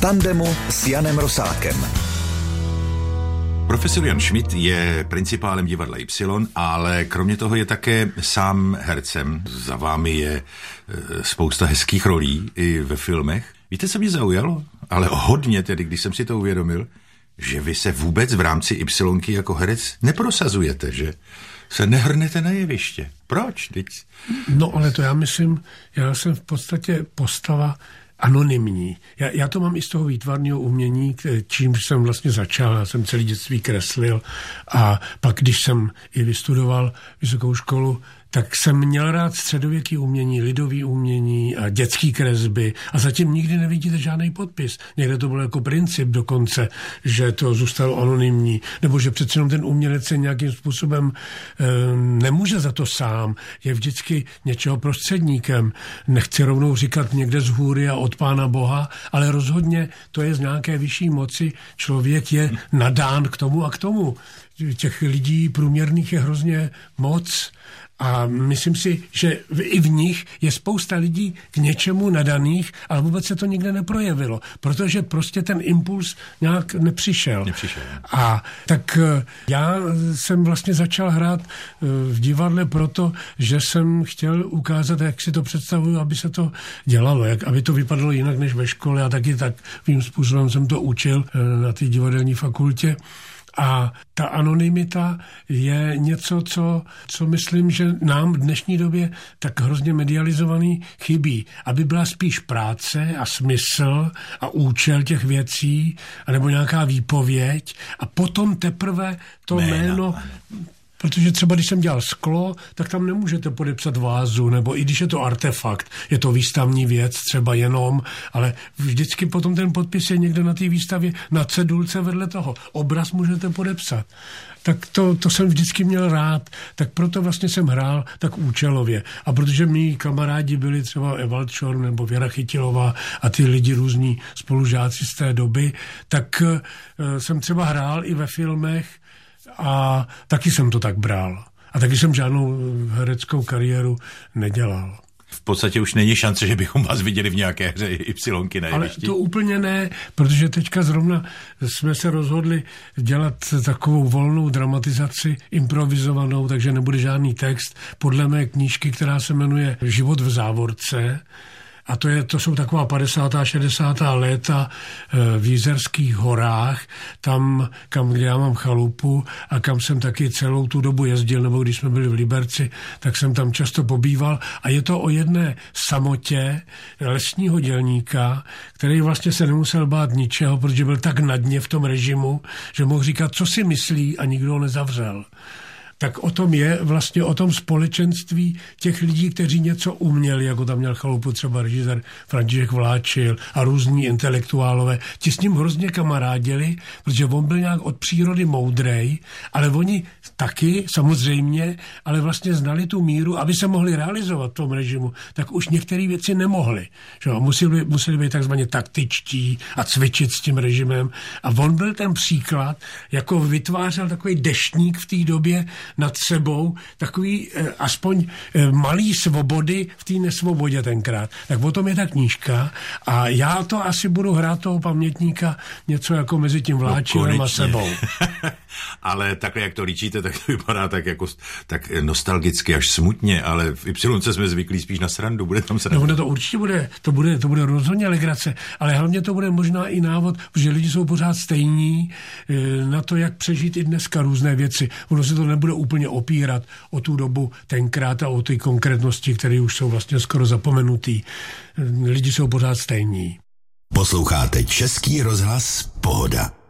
tandemu s Janem Rosákem. Profesor Jan Schmidt je principálem divadla Y, ale kromě toho je také sám hercem. Za vámi je spousta hezkých rolí i ve filmech. Víte, co mě zaujalo? Ale hodně tedy, když jsem si to uvědomil, že vy se vůbec v rámci Y jako herec neprosazujete, že se nehrnete na jeviště. Proč? Teď? No ale to já myslím, já jsem v podstatě postava anonymní. Já to mám i z toho výtvarného umění, čím jsem vlastně začal. Já jsem celý dětství kreslil a pak, když jsem i vystudoval vysokou školu, tak jsem měl rád středověký umění, lidový umění a dětský kresby a zatím nikdy nevidíte žádný podpis. Někde to bylo jako princip dokonce, že to zůstalo anonymní, nebo že přece jenom ten umělec se nějakým způsobem nemůže za to sám, je vždycky něčeho prostředníkem. Nechci rovnou říkat někde z hůry a od Pána Boha, ale rozhodně to je z nějaké vyšší moci. Člověk je nadán k tomu a k tomu. Těch lidí průměrných je hrozně moc. A myslím si, že i v nich je spousta lidí k něčemu nadaných, ale vůbec se to nikde neprojevilo, protože prostě ten impuls nějak nepřišel. A tak já jsem vlastně začal hrát v divadle proto, že jsem chtěl ukázat, jak si to představuju, aby se to dělalo, aby to vypadalo jinak než ve škole a taky takovým způsobem jsem to učil na té divadelní fakultě. A ta anonymita je něco, co myslím, že nám v dnešní době tak hrozně medializovaný chybí. Aby byla spíš práce a smysl a účel těch věcí, anebo nějaká výpověď a potom teprve to jméno. Protože třeba když jsem dělal sklo, tak tam nemůžete podepsat vázu, nebo i když je to artefakt, je to výstavní věc třeba jenom, ale vždycky potom ten podpis je někde na té výstavě, na cedulce vedle toho. Obraz můžete podepsat. Tak to jsem vždycky měl rád, tak proto vlastně jsem hrál tak účelově. A protože mý kamarádi byli třeba Evald Šorm nebo Věra Chytilová a ty lidi různí spolužáci z té doby, tak jsem třeba hrál i ve filmech, a taky jsem to tak bral. A taky jsem žádnou hereckou kariéru nedělal. V podstatě už není šance, že bychom vás viděli v nějaké hře Ypsilonky na jevišti. Ale to úplně ne, protože teďka zrovna jsme se rozhodli dělat takovou volnou dramatizaci, improvizovanou, takže nebude žádný text. Podle mé knížky, která se jmenuje Život v závorce, a to jsou taková 50. a 60. léta v Jizerských horách, tam, kde já mám chalupu a kam jsem taky celou tu dobu jezdil, nebo když jsme byli v Liberci, tak jsem tam často pobýval. A je to o jedné samotě lesního dělníka, který vlastně se nemusel bát ničeho, protože byl tak na dně v tom režimu, že mohl říkat, co si myslí a nikdo ho nezavřel. Tak o tom je vlastně o tom společenství těch lidí, kteří něco uměli, jako tam měl chalupu třeba režisér František Vláčil a různí intelektuálové. Ti s ním hrozně kamarádili, protože on byl nějak od přírody moudrej, ale oni taky samozřejmě, ale vlastně znali tu míru, aby se mohli realizovat v tom režimu, tak už některé věci nemohli. Museli být takzvaně taktičtí a cvičit s tím režimem. A on byl ten příklad, jako vytvářel takový deštník v té době nad sebou, takový aspoň malý svobody v té nesvobodě tenkrát. Tak o tom je ta knížka a já to asi budu hrát toho pamětníka něco jako mezi tím Vláčilem a sebou. Ale takhle, jak to líčíte, tak to vypadá tak nostalgicky, až smutně, ale v Y jsme zvyklí spíš na srandu, bude tam srandu. No to určitě bude, to bude rozhodně legrace, ale hlavně to bude možná i návod, protože lidi jsou pořád stejní na to, jak přežít i dneska různé věci. Ono se to nebude úplně opírat o tu dobu tenkrát a o ty konkrétnosti, které už jsou vlastně skoro zapomenutý. Lidi jsou pořád stejní. Posloucháte Český rozhlas Pohoda.